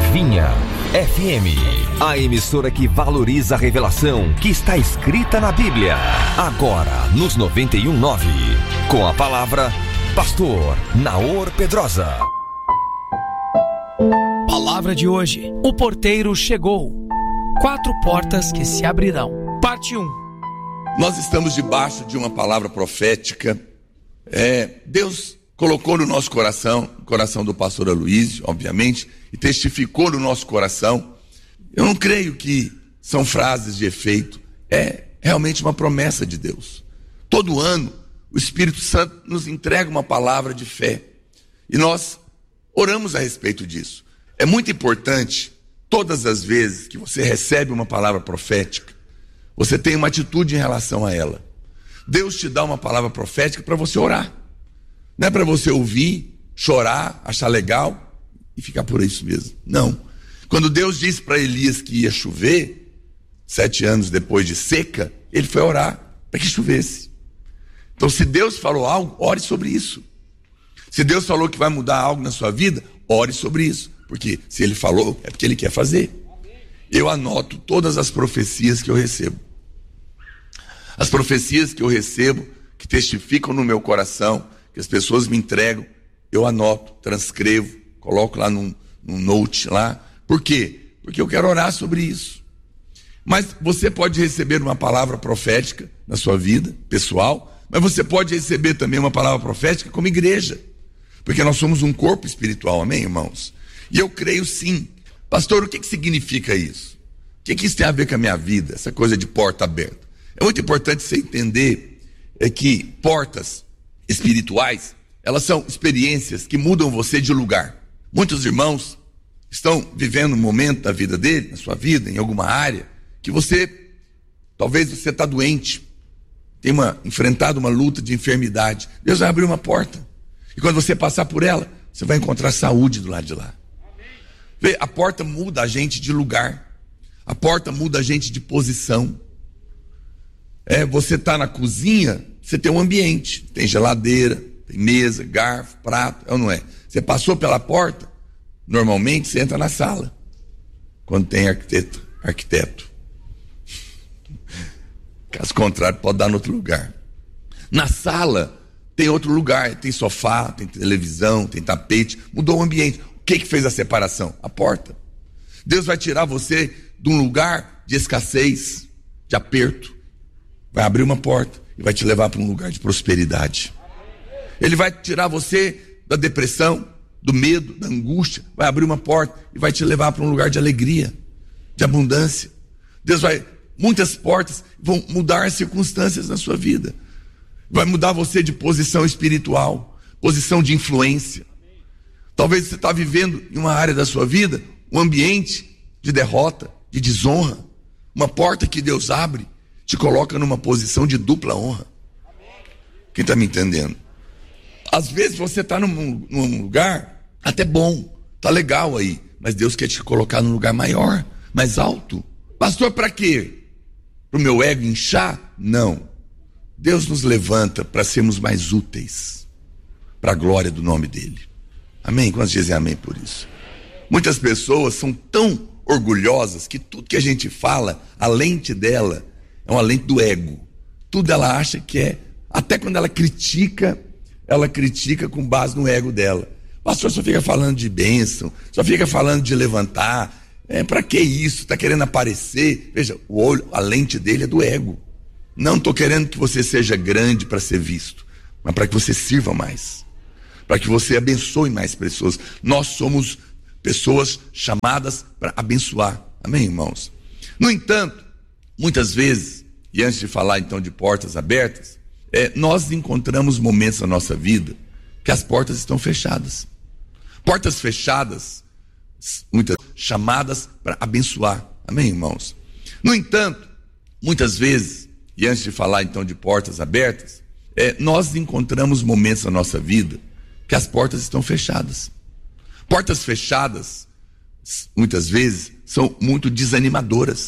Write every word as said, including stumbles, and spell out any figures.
Vinha F M, a emissora que valoriza a revelação que está escrita na Bíblia. Agora nos noventa e um ponto nove, com a palavra Pastor Naor Pedrosa. Palavra de hoje: o porteiro chegou. Quatro portas que se abrirão. Parte um. Nós estamos debaixo de uma palavra profética. É, Deus colocou no nosso coração, no coração do pastor Aloísio, obviamente, e testificou no nosso coração. Eu não creio que são frases de efeito, é realmente uma promessa de Deus. Todo ano, o Espírito Santo nos entrega uma palavra de fé, e nós oramos a respeito disso. É muito importante, todas as vezes que você recebe uma palavra profética, você tem uma atitude em relação a ela. Deus te dá uma palavra profética para você orar. Não é para você ouvir, chorar, achar legal e ficar por isso mesmo. Não. Quando Deus disse para Elias que ia chover, sete anos depois de seca, ele foi orar para que chovesse. Então, se Deus falou algo, ore sobre isso. Se Deus falou que vai mudar algo na sua vida, ore sobre isso. Porque se ele falou, é porque ele quer fazer. Eu anoto todas as profecias que eu recebo. As profecias que eu recebo, que testificam no meu coração, que as pessoas me entregam, eu anoto, transcrevo, coloco lá num, num note lá. Por quê? Porque eu quero orar sobre isso. Mas você pode receber uma palavra profética na sua vida pessoal, mas você pode receber também uma palavra profética como igreja, porque nós somos um corpo espiritual, amém, irmãos? E eu creio sim. Pastor, o que que significa isso? O que que isso tem a ver com a minha vida, essa coisa de porta aberta? É muito importante você entender é que portas espirituais, elas são experiências que mudam você de lugar. Muitos irmãos estão vivendo um momento da vida dele, na sua vida, em alguma área, que você, talvez você está doente, tem uma, enfrentado uma luta de enfermidade. Deus vai abrir uma porta, e quando você passar por ela, você vai encontrar saúde do lado de lá. Vê, a porta muda a gente de lugar, a porta muda a gente de posição. É, você está na cozinha, você tem um ambiente, tem geladeira, tem mesa, garfo, prato, é ou não é? Você passou pela porta, normalmente você entra na sala, quando tem arquiteto, arquiteto. Caso contrário, pode dar em outro lugar. Na sala tem outro lugar, tem sofá, tem televisão, tem tapete, mudou o ambiente. O que que fez a separação? A porta. Deus vai tirar você de um lugar de escassez, de aperto, vai abrir uma porta e vai te levar para um lugar de prosperidade. Ele vai tirar você da depressão, do medo, da angústia, vai abrir uma porta e vai te levar para um lugar de alegria, de abundância. Deus vai, muitas portas vão mudar as circunstâncias na sua vida, vai mudar você de posição espiritual, posição de influência. Talvez você está vivendo em uma área da sua vida um ambiente de derrota, de desonra. Uma porta que Deus abre te coloca numa posição de dupla honra. Quem está me entendendo? Às vezes você está num, num lugar até bom, tá legal aí, mas Deus quer te colocar num lugar maior, mais alto. Pastor, para quê? Para o meu ego inchar? Não. Deus nos levanta para sermos mais úteis para a glória do nome dele. Amém? Quantos dizem amém por isso? Muitas pessoas são tão orgulhosas que tudo que a gente fala, a lente dela é uma lente do ego. Tudo ela acha que é, até quando ela critica, ela critica com base no ego dela. Pastor, só fica falando de bênção, só fica falando de levantar. É, para que isso? Está querendo aparecer? Veja, o olho, a lente dele é do ego. Não estou querendo que você seja grande para ser visto, mas para que você sirva mais, para que você abençoe mais pessoas. Nós somos pessoas chamadas para abençoar. Amém, irmãos? No entanto, muitas vezes, e antes de falar então de portas abertas, é, nós encontramos momentos na nossa vida que as portas estão fechadas. Portas fechadas, muitas chamadas para abençoar. Amém, irmãos? No entanto, muitas vezes, e antes de falar então de portas abertas, é, nós encontramos momentos na nossa vida que as portas estão fechadas. Portas fechadas, muitas vezes, são muito desanimadoras.